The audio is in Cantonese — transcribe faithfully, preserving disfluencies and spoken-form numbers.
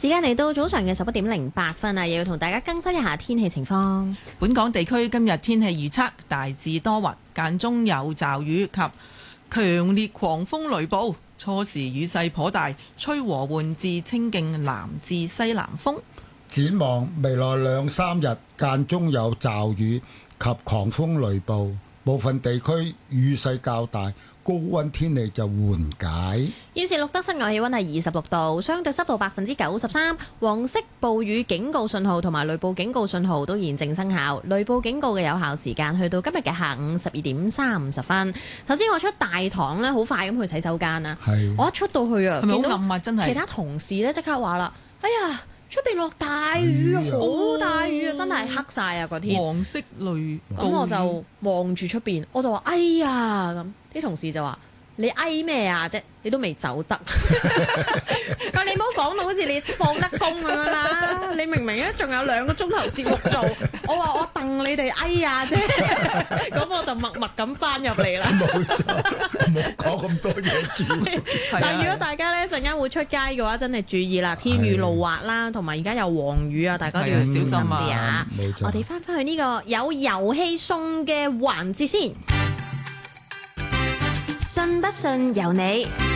時間嚟到早上嘅十一點零八分啊，又要同大家更新一下天氣情況。 本港地區今日天氣預測大致多雲，間中有驟雨及強烈狂風雷暴，初時雨勢頗大，吹和緩至清勁南至西南風。 展望未來兩三日間中有驟雨及狂風雷暴，部分地區雨勢較大，高溫天氣就緩解。 現時錄得室外氣溫係二十六度，相對濕度百分之九十三，黃色暴雨警告信號同埋雷暴警告信號都現正生效。雷暴警告嘅有效時間去到今日嘅下午十二點三十分。頭先我出大堂咧，好快咁去洗手間啊！我一出到去啊， 係咪好暗啊？真係其他同事咧即刻話啦：哎呀！出邊落大雨，好、哎、大雨啊！真係黑晒啊個天， 黃色雷暴。 咁我就望住出邊，我就話：哎呀！咁啲同事就話：你哎咩啊啫？你都未走得。但你唔好講到好似你放得工咁樣啦！你明明咧仲有兩個鐘頭節目做，我話我戥你哋哎呀啫，咁我就默默咁翻入嚟啦。 冇錯，唔好講咁多嘢住。 但如果大家咧陣間會出街嘅話，真係注意啦，天雨路滑啦，同埋而家有黃雨啊，大家都要小心啲啊！ 冇錯。 我哋翻返去呢個有遊戲送嘅環節先，信不信由你。